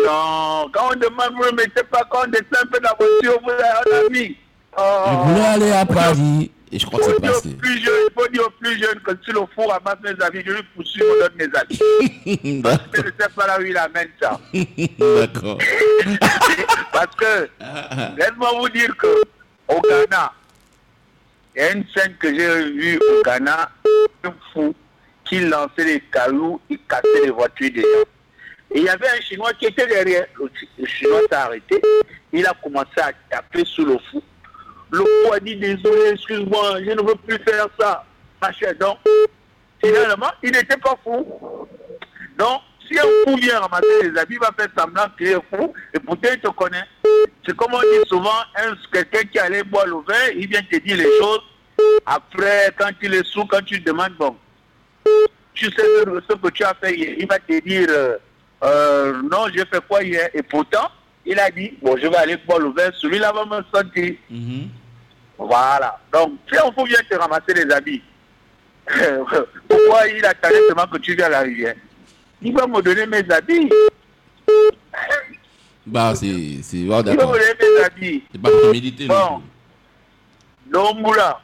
Non, quand on demande, vous ne mettez pas, quand on descend un peu dans la voiture, vous avez un ami. Je voulais aller à Paris et je crois que c'est passé. Il faut dire aux plus jeunes que si le four ramasse mes amis, je lui poursuis, je donne mes amis. Parce que je ne sais pas là où il amène ça. D'accord. Parce que, laisse-moi vous dire que au Ghana, il y a une scène que j'ai vue au Ghana, un fou qui lançait les cailloux, il cassait les voitures des gens. Et il y avait un Chinois qui était derrière. Le Chinois s'est arrêté. Il a commencé à taper sur le fou. Le fou a dit désolé, excuse-moi, je ne veux plus faire ça. Machin. Donc, finalement, il n'était pas fou. Donc, si un fou vient ramasser les habits, il va faire semblant qu'il est fou, et pourtant il te connaît. C'est comme on dit souvent, quelqu'un qui allait boire le vin, il vient te dire les choses. Après, quand il est sous, quand tu lui demandes, bon, tu sais ce que tu as fait hier, il va te dire, non, j'ai fait quoi hier? Et pourtant, il a dit, bon, je vais aller boire le vin, celui-là va me sentir. Voilà. Donc, si un fou vient te ramasser les habits, pourquoi il attendait seulement que tu viennes à la rivière? Il va me donner mes habits. Bah, c'est il va me donner mes habits. C'est pas prémédité, non. Domboula.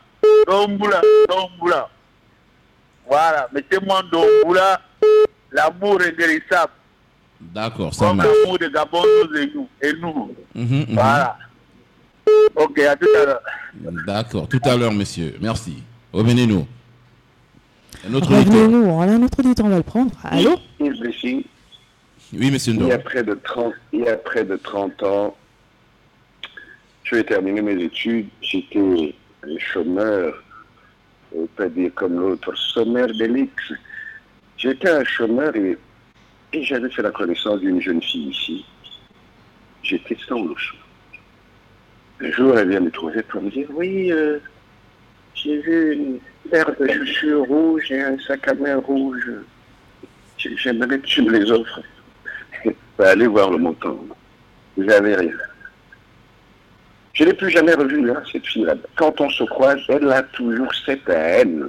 Voilà, mettez-moi Domboula, l'amour est guérissable. D'accord, ça comme marche. l'amour de Gabon et nous. Voilà. Ok, à tout à l'heure. D'accord, tout à l'heure, monsieur. Merci. Revenez-nous. Revenez-nous, on a un autre auditeur, on va le prendre. Allô? Oui, monsieur Ndo. Il y a près de 30 ans, je vais terminer mes études. J'étais un chômeur, on peut dire comme l'autre, sommaire d'élix. J'étais un chômeur et j'avais fait la connaissance d'une jeune fille ici. J'étais sans logement. Un jour, elle vient me trouver pour me dire, oui, j'ai vu une paire de chaussures rouges et un sac à main rouge. J'aimerais que tu me les offres. Allez voir le montant. Vous n'avez rien. Je ne l'ai plus jamais revue, hein, cette fille-là. Quand on se croise, elle a toujours cette haine.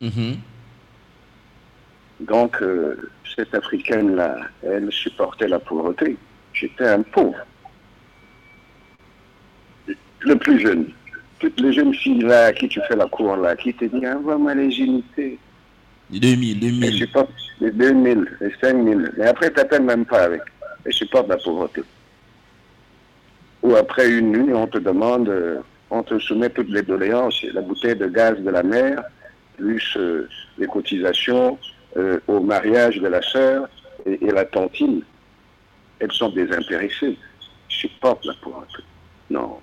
Donc, cette Africaine-là, elle supportait la pauvreté. J'étais un pauvre. Le plus jeune. Toutes les jeunes filles-là à qui tu fais la cour, là, qui te disent, envoie-moi les unités. 2000. Elle supporte les 2000, les 5000. Mais après, tu n'appelles même pas avec. Elle supporte la pauvreté. Ou après une nuit, on te demande, on te soumet toutes les doléances, la bouteille de gaz de la mère, plus les cotisations au mariage de la sœur et la tantine. Elles sont désintéressées. Supportent la pauvreté. Non.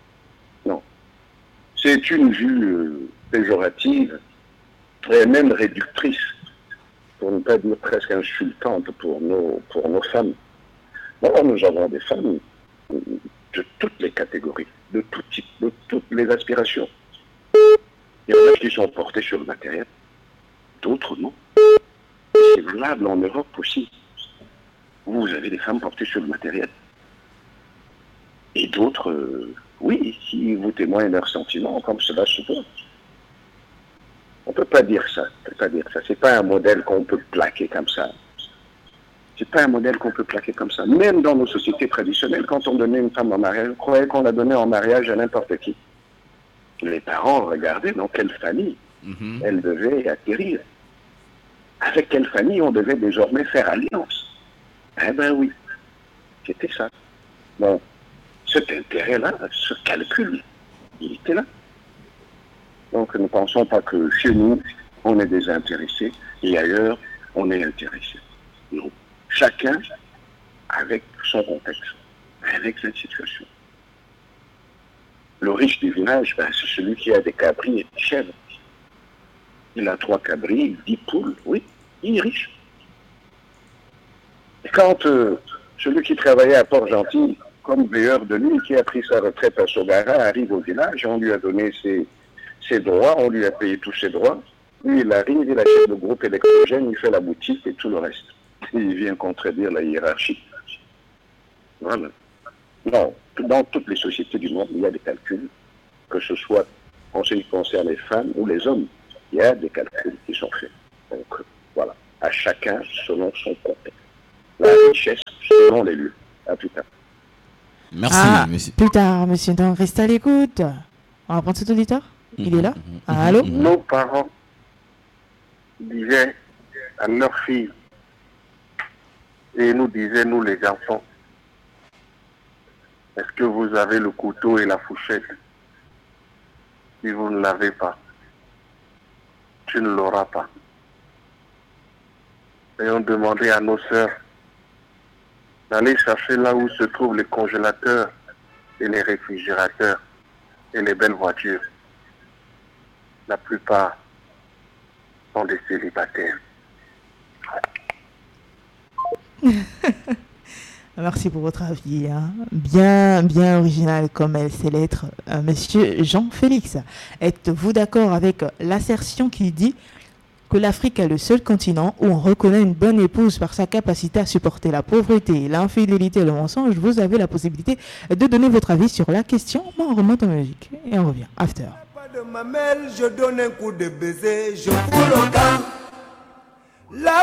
C'est une vue péjorative et même réductrice, pour ne pas dire presque insultante pour nos femmes. Non, nous avons des femmes de toutes les catégories, de tout type, de toutes les aspirations. Il y en a qui sont portés sur le matériel, d'autres non. C'est valable en Europe aussi. Vous avez des femmes portées sur le matériel. Et d'autres, oui, qui vous témoignent leurs sentiments, comme cela se peut. On ne peut pas dire ça. C'est pas un modèle qu'on peut plaquer comme ça. Même dans nos sociétés traditionnelles, quand on donnait une femme en mariage, on croyait qu'on la donnait en mariage à n'importe qui. Les parents regardaient dans quelle famille elle devait atterrir. Avec quelle famille on devait désormais faire alliance. Eh ben oui, c'était ça. Bon, cet intérêt-là, ce calcul, il était là. Donc ne pensons pas que chez nous, on est désintéressé et ailleurs, on est intéressé. Non. Chacun avec son contexte, avec sa situation. Le riche du village, c'est celui qui a des cabris et des chèvres. Il a 3 cabris, 10 poules, oui, il est riche. Et quand celui qui travaillait à Port-Gentil, comme veilleur de nuit, qui a pris sa retraite à Sogara, arrive au village, on lui a donné ses droits, on lui a payé tous ses droits. Lui, il arrive, il achète le groupe électrogène, il fait la boutique et tout le reste. Il vient contredire la hiérarchie. Voilà. Non, dans toutes les sociétés du monde, il y a des calculs, que ce soit en ce qui concerne les femmes ou les hommes, il y a des calculs qui sont faits. Donc, voilà. À chacun selon son contexte. La richesse selon les lieux. À plus tard. Merci, monsieur. Plus tard, monsieur. Donc, restez à l'écoute. On va prendre cet auditeur. Il est là. Allô? Nos parents disaient à leurs filles, et nous disaient, nous les enfants, est-ce que vous avez le couteau et la fourchette? Si vous ne l'avez pas, tu ne l'auras pas. Et on demandait à nos sœurs d'aller chercher là où se trouvent les congélateurs et les réfrigérateurs et les belles voitures. La plupart sont des célibataires. Merci pour votre avis. Hein. Bien original comme elle sait l'être. Monsieur Jean-Félix, êtes-vous d'accord avec l'assertion qui dit que l'Afrique est le seul continent où on reconnaît une bonne épouse par sa capacité à supporter la pauvreté, l'infidélité et le mensonge? Vous avez la possibilité de donner votre avis sur la question. Bon, on remonte en musique et on revient. After. Pas de mamelle, je donne un coup de baiser, je fous le camp.